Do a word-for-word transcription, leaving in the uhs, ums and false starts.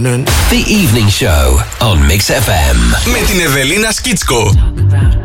The Evening Show on Mix εφ εμ με την Ευελίνα Σκίτσκο.